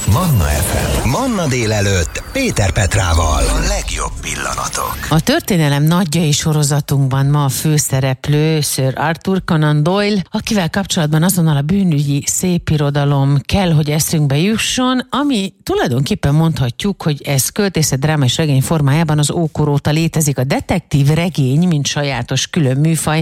Manna FM. Manna délelőtt Péter Petrával. A legjobb pillanatok. A történelem nagyjai sorozatunkban ma a főszereplő Sir Arthur Conan Doyle, akivel kapcsolatban azonnal a bűnügyi szépirodalom kell, hogy eszünkbe jusson, ami tulajdonképpen mondhatjuk, hogy ez költészet dráma és regény formájában az ókor óta létezik. A detektív regény, mint sajátos külön műfaj,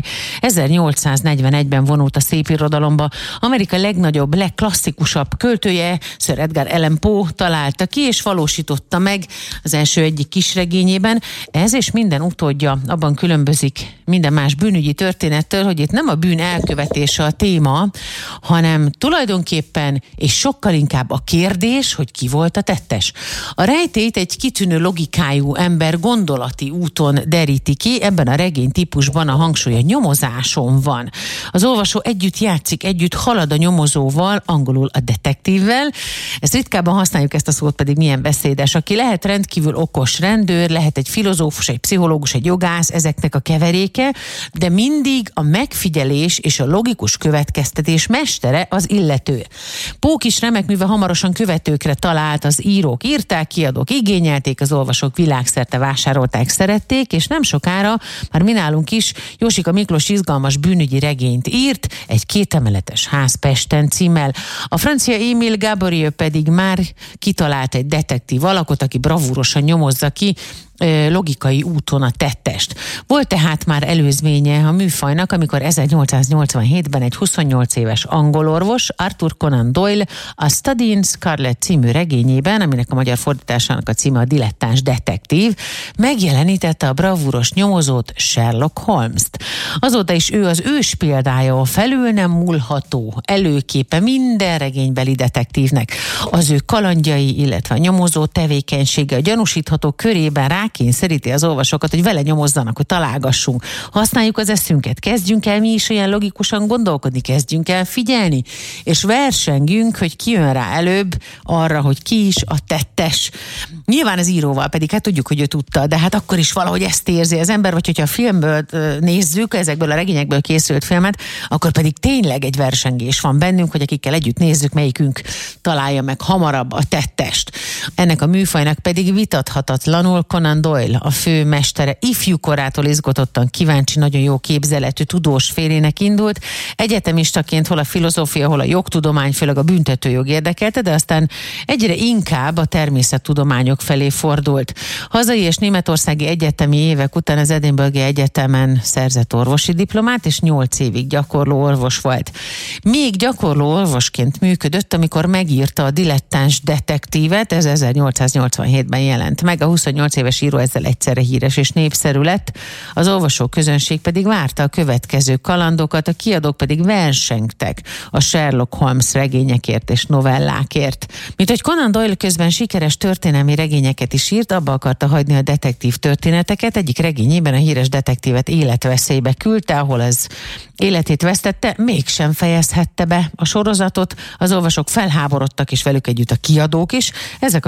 1841-ben vonult a szépirodalomba. Amerika legnagyobb, legklasszikusabb költője, Sir Edgar Allan Poe találta ki és valósította meg az első egyik kisregényében. Ez és minden utódja abban különbözik minden más bűnügyi történettől, hogy itt nem a bűn elkövetése a téma, hanem tulajdonképpen és sokkal inkább a kérdés, hogy ki volt a tettes. A rejtélyt egy kitűnő logikájú ember gondolati úton deríti ki, ebben a regény típusban a hangsúly a nyomozáson van. Az olvasó együtt játszik, együtt halad a nyomozóval, angolul a detektívvel. Ezt ritkábban használjuk, ezt a szót, pedig milyen beszédes. Aki lehet rendkívül okos rendőr, lehet egy filozófus, egy pszichológus, egy jogász, ezeknek a keveréke, de mindig a megfigyelés és a logikus következtetés mestere az illető. Poe is remek műve hamarosan követőkre talált, az írók írták, kiadók igényelték, az olvasók világszerte vásárolták, szerették, és nem sokára, már mi nálunk is, Jósika Miklós izgalmas bűnügyi regényt írt, egy 2 emeletes ház Pesten címmel. A francia Émile Gaboriau pedig már kitalált egy detektív alakot, aki bravúrosan nyomozza ki logikai úton a tettest. Volt tehát már előzménye a műfajnak, amikor 1887-ben egy 28 éves angolorvos, Arthur Conan Doyle a Study in Scarlet című regényében, aminek a magyar fordításának a címe a Dilettáns detektív, megjelenítette a bravúros nyomozót, Sherlock Holmes-t. Azóta is ő az ős példája, a felül nem múlható előképe minden regénybeli detektívnek. Az ő kalandjai, illetve a nyomozó tevékenysége a gyanúsítható körében rákényszeríti az olvasókat, hogy vele nyomozzanak, hogy találgassunk. Használjuk az eszünket, kezdjünk el mi is olyan logikusan gondolkodni, kezdjünk el figyelni, és versengjünk, hogy ki jön rá előbb arra, hogy ki is a tettes. Nyilván az íróval pedig, hát tudjuk, hogy ő tudta, de hát akkor is valahogy ezt érzi az ember, vagy hogyha a filmből nézzük, ezekből a regényekből készült filmet, akkor pedig tényleg egy versengés van bennünk, hogy akikkel együtt nézzük, melyikünk találja meg hamarabb a tettest. Ennek a műfajnak pedig vitathatatlanul Conan Doyle a fő mestere. Ifjú korától izgatottan kíváncsi, nagyon jó képzeletű tudós férjének indult. Egyetemistaként hol a filozófia, hol a jogtudomány, főleg a büntetőjog érdekelte, de aztán egyre inkább a természettudományok felé fordult. Hazai és németországi egyetemi évek után az Edinburghi Egyetemen szerzett orvosi diplomát, és 8 évig gyakorló orvos volt. Még gyakorló orvosként működött, amikor megírta a Dilettáns detektívet, ez 1887-ben jelent meg. A 28 éves író ezzel egyszerre híres és népszerű lett, az olvasó közönség pedig várta a következő kalandokat, a kiadók pedig versengtek a Sherlock Holmes regényekért és novellákért. Mint hogy Conan Doyle közben sikeres történelmi regényeket is írt, abba akarta hagyni a detektív történeteket, egyik regényében a híres detektívet életveszélybe küldte, ahol az életét vesztette, mégsem fejezhette be a sorozatot, az olvasók felháborodtak, és velük együtt a kiadók is. Ezek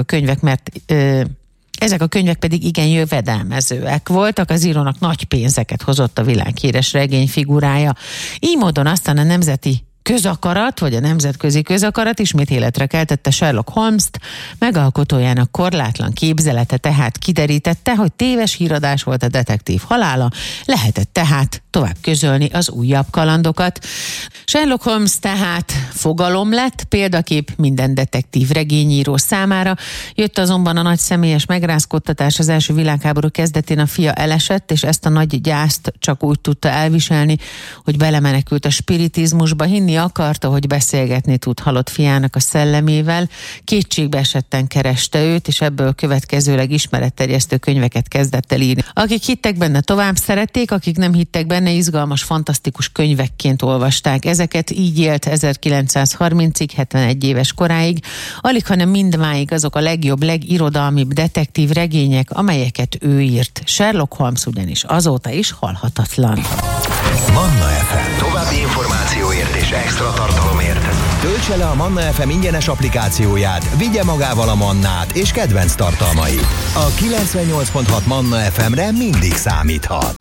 a könyvek pedig igen jövedelmezőek voltak, az írónak nagy pénzeket hozott a világhíres regény figurája. Így módon aztán a nemzeti közakarat, vagy a nemzetközi közakarat ismét életre keltette Sherlock Holmes-t, megalkotójának korlátlan képzelete tehát kiderítette, hogy téves híradás volt a detektív halála, lehetett tehát tovább közölni az újabb kalandokat. Sherlock Holmes tehát fogalom lett, példakép minden detektív regényíró számára. Jött azonban a nagy személyes megrázkódtatás, az első világháború kezdetén a fia elesett, és ezt a nagy gyászt csak úgy tudta elviselni, hogy belemenekült a spiritizmusba, hinni akarta, hogy beszélgetni tud halott fiának a szellemével. Kétségbe esetten kereste őt, és ebből következőleg ismeretterjesztő könyveket kezdett el írni. Akik hittek benne, tovább szerették, akik nem hittek benne, izgalmas, fantasztikus könyvekként olvasták. Ezeket így élt 1930-ig, 71 éves koráig. Alig, hanem mindmáig azok a legjobb, legirodalmibb detektív regények, amelyeket ő írt. Sherlock Holmes ugyanis azóta is halhatatlan. Manna FM. További információért és extra tartalomért töltse le a Manna FM ingyenes applikációját, vigye magával a Mannát és kedvenc tartalmait. A 98.6 Manna FM-re mindig számíthat.